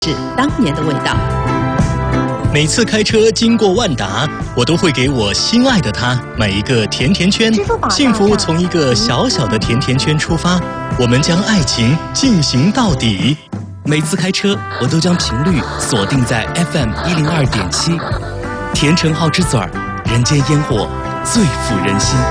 是当年的味道。 每次开车经过万达，我都会给我心爱的他买一个甜甜圈。幸福从一个小小的甜甜圈出发，我们将爱情进行到底。 每次开车，我都将频率锁定在 FM 102.7，甜橙好之嘴儿，人间烟火最抚人心。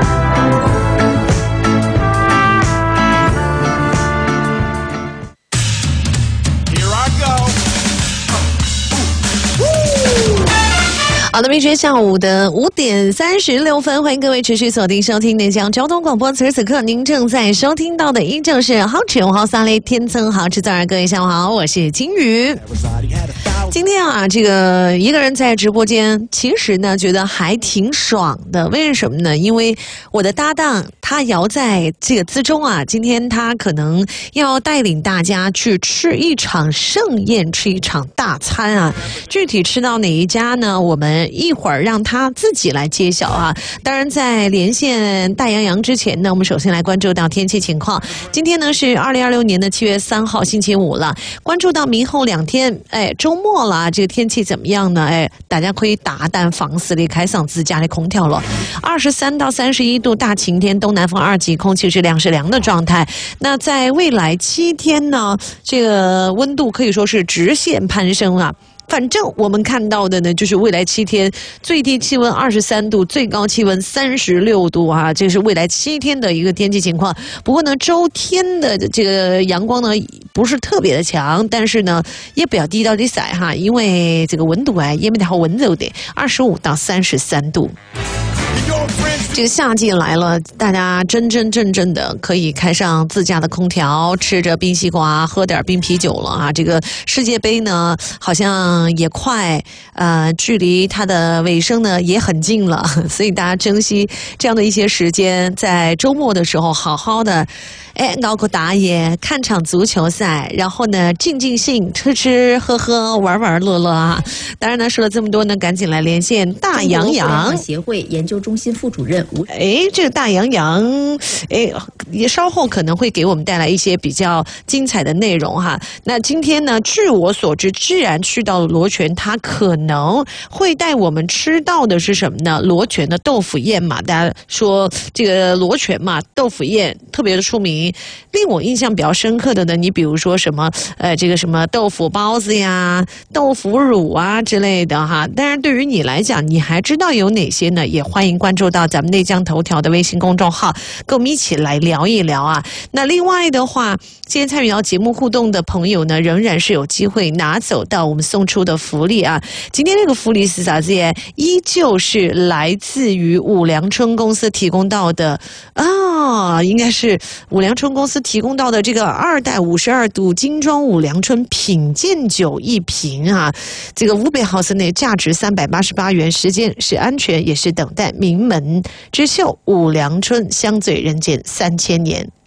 好的，明天下午的5点36分，欢迎各位持续锁定收听内江交通广播。此时此刻，您正在收听到的依旧是好吃好沙雷天增好吃早，各位下午好，我是金鱼。今天啊，这个一个人在直播间，其实呢觉得还挺爽的。为什么呢？因为我的搭档他摇在这个之中啊，今天他可能要带领大家去吃一场盛宴，吃一场大餐啊。具体吃到哪一家呢？我们一会儿让他自己来揭晓啊。当然，在连线大洋洋之前呢，我们首先来关注到天气情况。今天呢是2026年的7月3号星期五了，关注到明后2天，周末了，这个天气怎么样呢？大家可以打蛋防死的开上自家的空调了。23到31度，大晴天，东南风2级，空气质量是良的状态。那在未来7天呢，这个温度可以说是直线攀升啊。反正我们看到的呢，就是未来7天最低气温23度，最高气温36度啊，这是未来7天的一个天气情况。不过呢，周天的这个阳光呢不是特别的强，但是呢也不要低到底晒哈，因为这个温度也没太好温柔的，25到33度。这个夏季来了，大家真正的可以开上自家的空调，吃着冰西瓜，喝点冰啤酒了啊！这个世界杯呢，好像也快，距离它的尾声呢也很近了，所以大家珍惜这样的一些时间，在周末的时候好好的，熬口打野，看场足球赛，然后呢尽兴，吃喝喝，玩乐乐啊！当然呢，说了这么多呢，赶紧来连线大洋洋协会研究中心副主任。 这个大洋洋，也稍后可能会给我们带来一些比较精彩的内容哈。那今天呢，据我所知，既然去到了罗泉，他可能会带我们吃到的是什么呢？罗泉的豆腐宴嘛，大家说这个罗泉嘛，豆腐宴特别的出名。令我印象比较深刻的呢，你比如说什么这个什么豆腐包子呀、豆腐乳啊之类的哈。当然，对于你来讲，你还知道有哪些呢？也欢迎关注到咱们内江头条的微信公众号，跟我们一起来聊一聊啊。那另外的话，今天参与到节目互动的朋友呢，仍然是有机会拿走到我们送出的福利啊。今天这个福利是啥子耶？依旧是来自于五粮春公司提供到的啊，应该是五粮春公司提供到的这个2代52度精装五粮春品鉴酒1瓶啊，这个500毫升内，价值388元，时间是安全也是等待，名门之秀五粮春，香醉人间3000年。